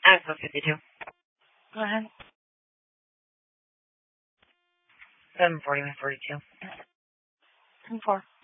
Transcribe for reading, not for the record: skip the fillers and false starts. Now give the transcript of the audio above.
Axel 52. Go ahead. 740 by 42. 10-4.